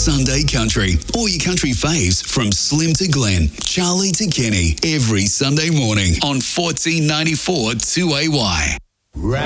Sunday Country. All your country faves from Slim to Glenn, Charlie to Kenny, every Sunday morning on 1494 2AY.